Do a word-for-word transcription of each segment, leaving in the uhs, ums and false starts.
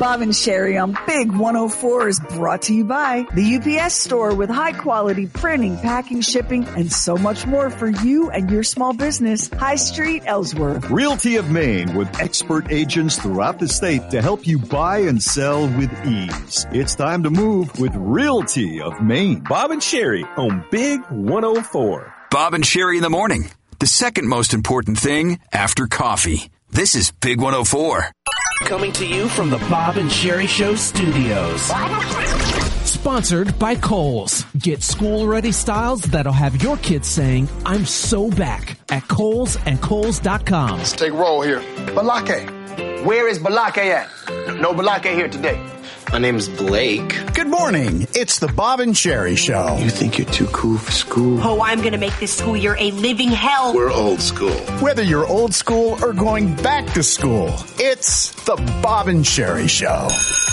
Bob and Sherry on Big one oh four is brought to you by the U P S store with high quality printing, packing, shipping, and so much more for you and your small business. High Street, Ellsworth. Realty of Maine with expert agents throughout the state to help you buy and sell with ease. It's time to move with Realty of Maine. Bob and Sherry on Big one oh four. Bob and Sherry in the morning. The second most important thing after coffee. This is Big one oh four. Coming to you from the Bob and Sherry Show studios. Sponsored by Kohl's. Get school-ready styles that'll have your kids saying, I'm so back at Kohl's and Kohl's dot com. Let's take roll here. Balake. Where is Balake at? No Balake here today. My name's Blake. Good morning. It's the Bob and Sherry Show. You think you're too cool for school? Oh, I'm going to make this school year a living hell. We're old school. Whether you're old school or going back to school, it's the Bob and Sherry Show.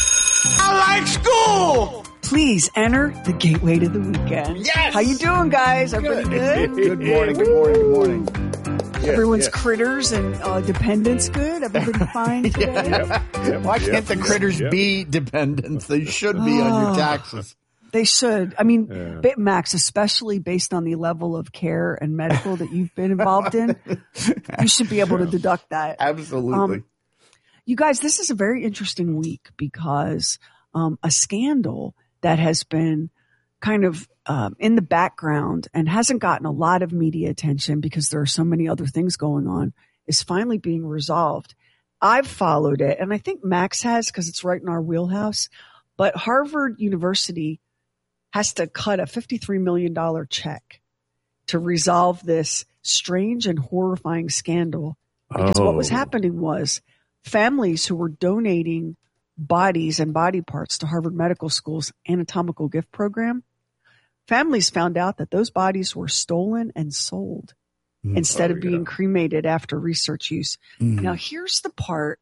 I like school! Please enter the gateway to the weekend. Yes! How you doing, guys? Everybody good? Good morning, good morning, good morning. Yes, Everyone's yes. critters and uh, dependents good? Everybody fine today? Yep, yep, Why can't yep, the critters yep. be dependents? They should be oh, on your taxes. They should. I mean, yeah. Max, especially based on the level of care and medical that you've been involved in, you should be able to deduct that. Absolutely. Um, you guys, this is a very interesting week because um, a scandal that has been kind of um, in the background and hasn't gotten a lot of media attention because there are so many other things going on is finally being resolved. I've followed it, and I think Max has because it's right in our wheelhouse. But Harvard University has to cut a fifty-three million dollars check to resolve this strange and horrifying scandal. Because oh. what was happening was families who were donating bodies and body parts to Harvard Medical School's anatomical gift program, families found out that those bodies were stolen and sold mm. instead oh, of being yeah. cremated after research use. Mm. Now, here's the part.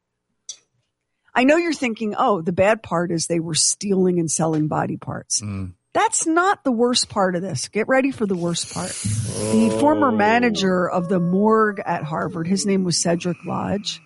I know you're thinking, oh, the bad part is they were stealing and selling body parts. Mm. That's not the worst part of this. Get ready for the worst part. Oh. The former manager of the morgue at Harvard, his name was Cedric Lodge.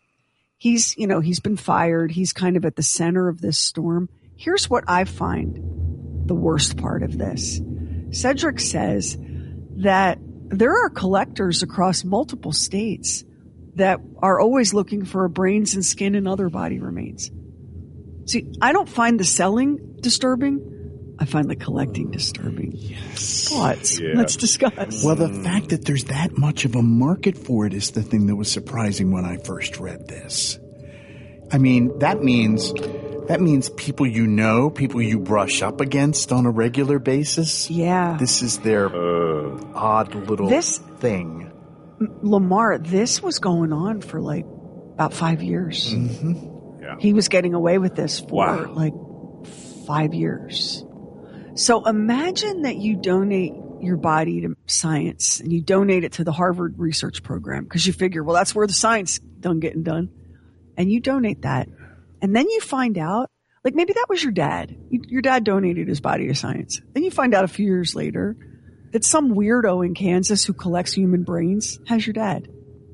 He's, you know, he's been fired. He's kind of at the center of this storm. Here's what I find the worst part of this. Cedric says that there are collectors across multiple states that are always looking for brains and skin and other body remains. See, I don't find the selling disturbing. I find the collecting disturbing. Yes. Thoughts? Yeah. Let's discuss. Well, the fact that there's that much of a market for it is the thing that was surprising when I first read this. I mean, that means that means people you know, people you brush up against on a regular basis. Yeah. This is their uh, odd little this, thing. Lamar, this was going on for like about five years. Mm-hmm. Yeah. He was getting away with this for wow. like five years. So imagine that you donate your body to science and you donate it to the Harvard research program because you figure, well, that's where the science done getting done. And you donate that. And then you find out, like maybe that was your dad. You, your dad donated his body to science. Then you find out a few years later that some weirdo in Kansas who collects human brains has your dad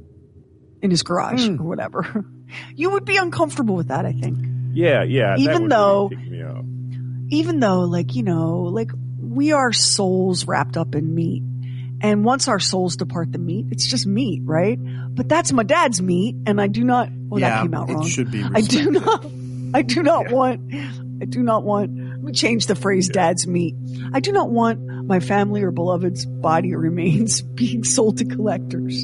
in his garage mm. or whatever. You would be uncomfortable with that, I think. Yeah, yeah. Even though... Really me out. Even though, like, you know, like we are souls wrapped up in meat. And once our souls depart the meat, it's just meat, right? But that's my dad's meat. And I do not, well, yeah, that came out wrong. It should be I do not, I do not yeah. want, I do not want, let me change the phrase yeah. dad's meat. I do not want my family or beloved's body or remains being sold to collectors.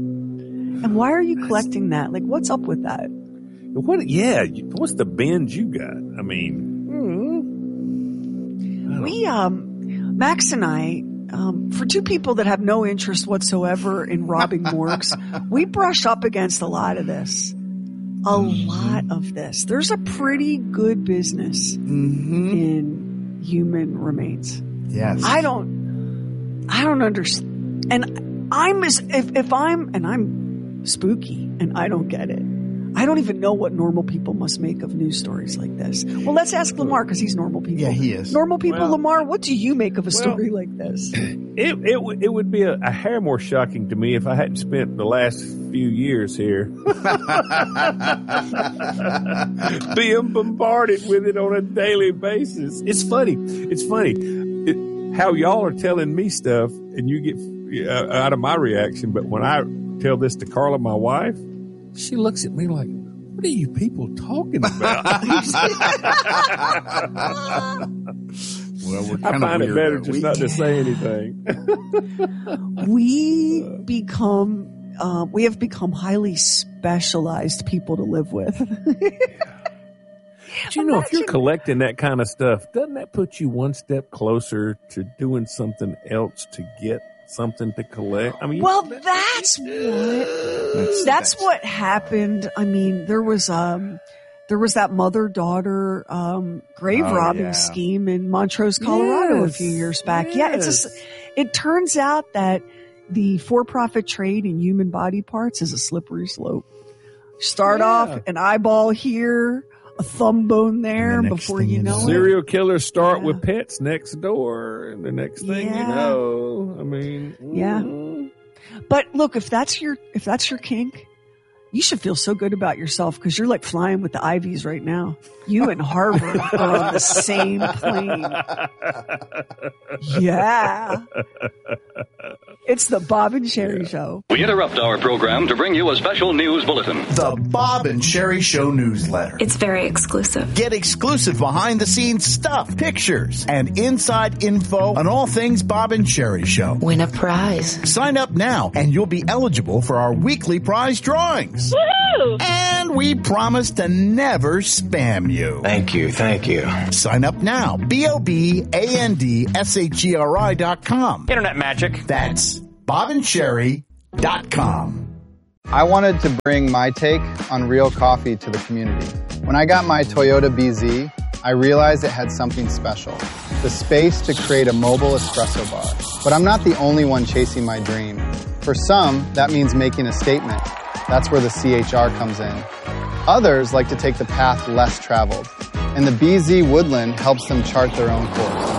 And why are you collecting that? Like, what's up with that? What, yeah, what's the binge you got? I mean, We, um, Max and I, um, for two people that have no interest whatsoever in robbing morgues, we brush up against a lot of this. A lot of this. There's a pretty good business mm-hmm. in human remains. Yes. I don't, I don't understand. And I'm as, if, if I'm, and I'm spooky and I don't get it. I don't even know what normal people must make of news stories like this. Well, let's ask Lamar because he's normal people. Yeah, he is. Normal people, Well, Lamar, what do you make of a story well, like this? It it, w- it would be a, a hair more shocking to me if I hadn't spent the last few years here being bombarded with it on a daily basis. It's funny. It's funny it, how y'all are telling me stuff and you get uh, out of my reaction. But when I tell this to Carla, my wife, she looks at me like, what are you people talking about? Well, we're I kind find of it better just not to say anything. we become, uh, we have become highly specialized people to live with. But you know, if you're collecting that kind of stuff, doesn't that put you one step closer to doing something else to get something to collect? I mean, well, that's what That's, that's what happened. I mean, there was um, there was that mother-daughter um, grave Oh, robbing yeah. scheme in Montrose, Colorado, Yes. a few years back. Yeah, it's Yes. just, it turns out that the for-profit trade in human body parts is a slippery slope. Start Yeah. off an eyeball here, a thumb bone there, And the next before thing you you know know- it. serial killers start Yeah. with pets next door, and the next thing you Yeah. know, I mean, Yeah. mm, But look, if that's your if that's your kink, you should feel so good about yourself because you're like flying with the Ivies right now. You and Harvard are on the same plane. Yeah. It's the Bob and Sherry Show. We interrupt our program to bring you a special news bulletin. The Bob and Sherry Show newsletter. It's very exclusive. Get exclusive behind-the-scenes stuff, pictures, and inside info on all things Bob and Sherry Show. Win a prize. Sign up now, and you'll be eligible for our weekly prize drawings. Woohoo! And we promise to never spam you. Thank you, thank you. Sign up now. B O B A N D S H E R I dot com. Internet magic. That's bob and sherry dot com. I wanted to bring my take on real coffee to the community. When I got my Toyota B Z, I realized it had something special. The space to create a mobile espresso bar. But I'm not the only one chasing my dream. For some, that means making a statement. That's where the C H R comes in. Others like to take the path less traveled. And the B Z Woodland helps them chart their own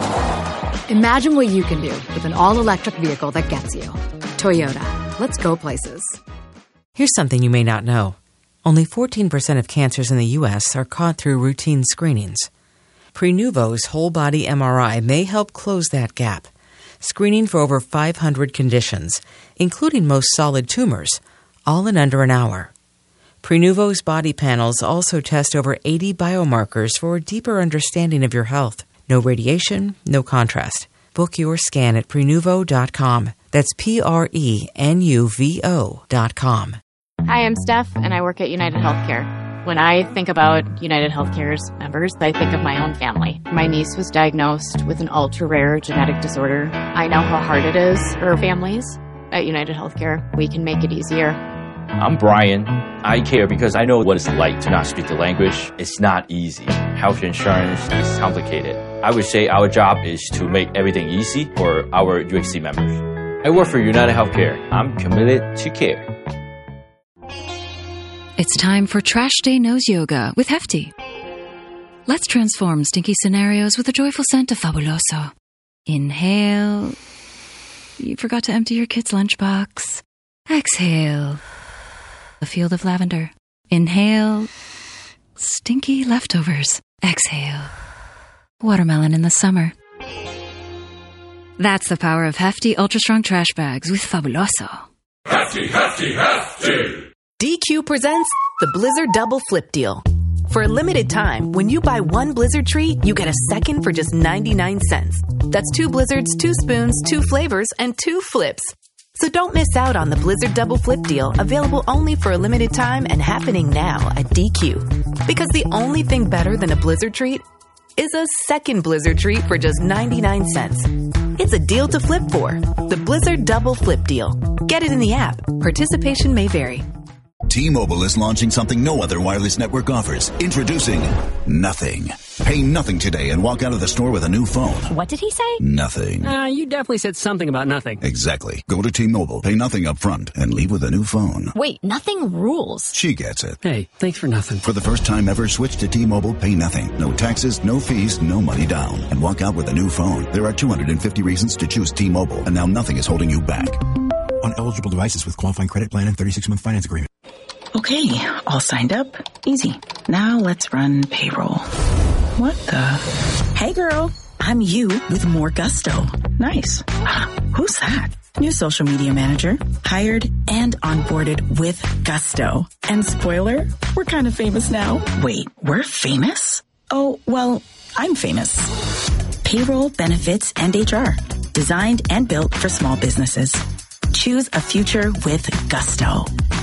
course. Imagine what you can do with an all-electric vehicle that gets you. Toyota. Let's go places. Here's something you may not know. Only fourteen percent of cancers in the U S are caught through routine screenings. Prenuvo's whole-body M R I may help close that gap, screening for over five hundred conditions, including most solid tumors, all in under an hour. Prenuvo's body panels also test over eighty biomarkers for a deeper understanding of your health. No radiation, no contrast. Book your scan at prenuvo dot com. That's P R E N U V O dot com. Hi, I'm Steph, and I work at United Healthcare. When I think about United Healthcare's members, I think of my own family. My niece was diagnosed with an ultra-rare genetic disorder. I know how hard it is for families. At United Healthcare, we can make it easier. I'm Brian. I care because I know what it's like to not speak the language. It's not easy. Health insurance is complicated. I would say our job is to make everything easy for our U H C members. I work for United Healthcare. I'm committed to care. It's time for Trash Day Nose Yoga with Hefty. Let's transform stinky scenarios with a joyful scent of Fabuloso. Inhale. You forgot to empty your kid's lunchbox. Exhale. A field of lavender. Inhale. Stinky leftovers. Exhale. Watermelon in the summer. That's the power of Hefty Ultra Strong Trash Bags with Fabuloso. Hefty, hefty, hefty! D Q presents the Blizzard Double Flip Deal. For a limited time, when you buy one Blizzard treat, you get a second for just ninety-nine cents. That's two Blizzards, two spoons, two flavors, and two flips. So don't miss out on the Blizzard Double Flip Deal, available only for a limited time and happening now at D Q. Because the only thing better than a Blizzard treat is a second Blizzard treat for just ninety-nine cents. It's a deal to flip for. The Blizzard Double Flip Deal. Get it in the app. Participation may vary. T-Mobile is launching something no other wireless network offers. Introducing Nothing. Pay nothing today and walk out of the store with a new phone. What did he say? Nothing. Uh, you definitely said something about nothing. Exactly. Go to T-Mobile, pay nothing up front, and leave with a new phone. Wait, nothing rules. She gets it. Hey, thanks for nothing. For the first time ever, switch to T-Mobile, pay nothing. No taxes, no fees, no money down. And walk out with a new phone. There are two hundred fifty reasons to choose T-Mobile, and now nothing is holding you back. On eligible devices with qualifying credit plan and thirty-six month finance agreement. Okay, all signed up. Easy. Now let's run payroll. What the? Hey girl, I'm you with more gusto. Nice. Who's that? New social media manager. Hired and onboarded with gusto. And spoiler, we're kind of famous now. Wait, we're famous? Oh, well, I'm famous. Payroll, benefits, and H R. Designed and built for small businesses. Choose a future with gusto.